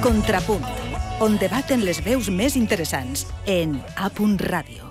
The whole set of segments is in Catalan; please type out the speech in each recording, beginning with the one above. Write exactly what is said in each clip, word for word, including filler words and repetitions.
Contrapunt, on debaten les veus més interessants en A Punt Ràdio.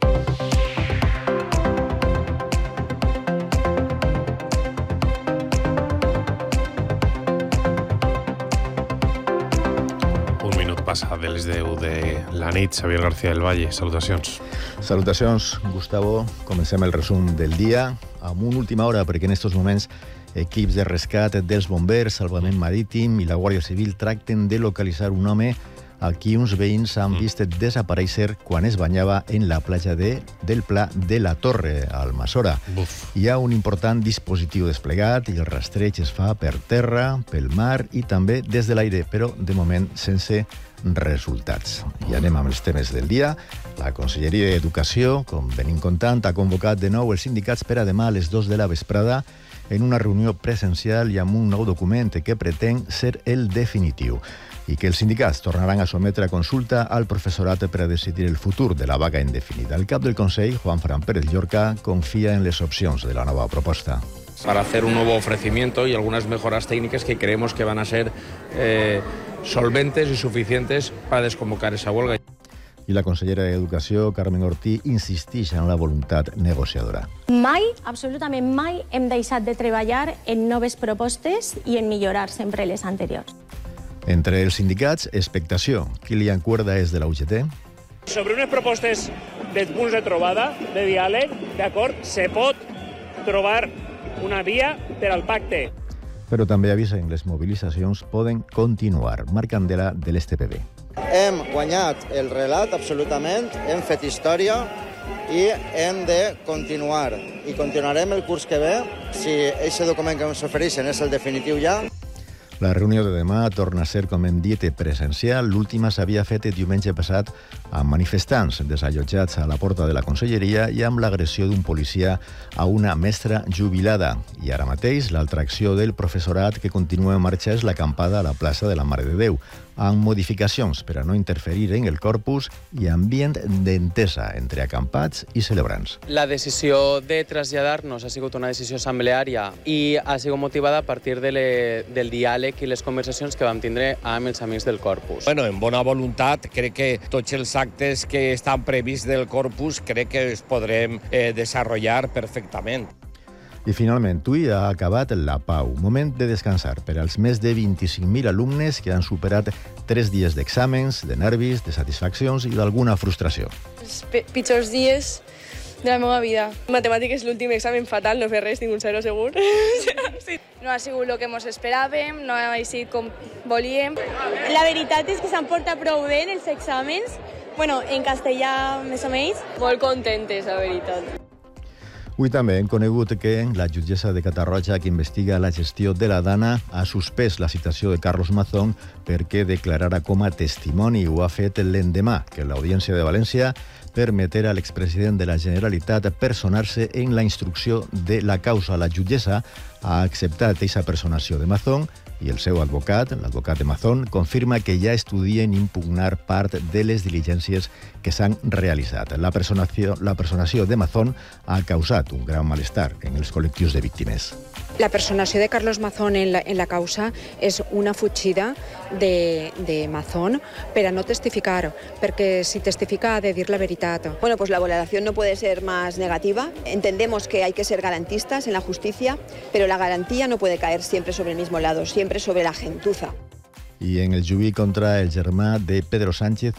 Un minut passa de les deu de la nit. Xavier García del Valle, salutacions. Salutacions, Gustavo. Comencem el resum del dia amb una última hora, perquè en aquests moments equips de rescat dels bombers, salvament marítim i la Guàrdia Civil tracten de localitzar un home a qui uns veïns han vist desaparèixer quan es banyava en la platja de, del Pla de la Torre, al Almassora. Buf. Hi ha un important dispositiu desplegat i el rastreig es fa per terra, pel mar i també des de l'aire, però de moment sense resultats. I anem amb els temes del dia. La Conselleria d'Educació, com venim contant, ha convocat de nou els sindicats per a demà a les dues de la vesprada en una reunió presencial i amb un nou document que pretén ser el definitiu i que els sindicats tornaran a sometre a consulta al professorat per a decidir el futur de la vaga indefinida. El cap del Consell, Juan Fran Pérez Llorca, confia en les opcions de la nova proposta. Para hacer un nuevo ofrecimiento y algunas mejoras técnicas que creemos que van a ser eh, solventes y suficientes para desconvocar esa huelga. I la consellera d'Educació, Carmen Ortí, insisteix en la voluntat negociadora. Mai, absolutament mai, hem deixat de treballar en noves propostes i en millorar sempre les anteriors. Entre els sindicats, expectació. Kilian Cuerda és de la U G T. Sobre unes propostes de punts de trobada, de diàleg, d'acord, se pot trobar una via per al pacte. Però també avisen les mobilitzacions poden continuar. Marc Candela, de l'S T P B. Hem guanyat el relat, absolutament, hem fet història i hem de continuar. I continuarem el curs que ve, si aquest document que ens ofereixen és el definitiu ja. La reunió de demà torna a ser, com hem dit, presencial. L'última s'havia fet el diumenge passat amb manifestants desallotjats a la porta de la Conselleria i amb l'agressió d'un policia a una mestra jubilada. I ara mateix l'altra acció del professorat que continua en marxa és l'acampada a la plaça de la Mare de Déu, amb modificacions per a no interferir en el corpus i ambient d'entesa entre acampats i celebrants. La decisió de traslladar-nos ha sigut una decisió assembleària i ha sigut motivada a partir de le, del diàleg i les conversacions que vam tindre amb els amics del corpus. Bueno, en bona voluntat, crec que tots els actes que estan prevists del corpus crec que els podrem eh, desenvolupar perfectament. I finalment, avui ha acabat la pau. Moment de descansar per als més de vint-i-cinc mil alumnes que han superat tres dies d'exàmens, de nervis, de satisfaccions i d'alguna frustració. Els pitjors dies de la meva vida. Matemàtiques, l'últim examen fatal, no fer res, tinc un zero segur. Sí. No ha sigut el que ens esperàvem, no ha sigut com volíem. La veritat és que s'han portat prou bé els exàmens, bueno, en castellà més o menys. Molt contentes, la veritat. Avui també hem conegut que la jutgessa de Catarroja, que investiga la gestió de la Dana, ha suspès la citació de Carlos Mazón perquè declarara com a testimoni. Ho ha fet l'endemà que l'Audiència de València permetés a l'expresident de la Generalitat personar-se en la instrucció de la causa. La jutgessa ha acceptat aquesta personació de Mazón i el seu advocat, l'advocat de Mazón, confirma que ja estudien impugnar part de les diligències que s'han realitzat. La personació, la personació de Mazón ha causat un gran malestar en els col·lectius de víctimes. La personació de Carlos Mazón en la, en la causa és una fugida de, de Mazón per a no testificar, perquè si testifica ha de dir la veritat. Bueno, pues la valoración no puede ser más negativa. Entendemos que hay que ser garantistas en la justicia, pero la garantía no puede caer siempre sobre el mismo lado, siempre sobre la gentuza. I en el juí contra el germà de Pedro Sánchez,